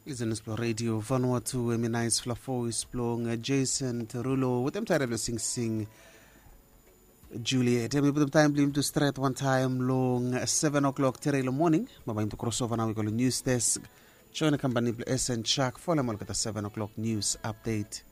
Listen to Radio Vanuatu, Eminence Flafo, Isplong, Jason, Terulo, with them tired of sing Juliet. With them time blim to straight one time long 7 o'clock in the morning. Mama to crossover now we call the news desk. Join the company SN Chuck. Follow me at the 7 o'clock news update.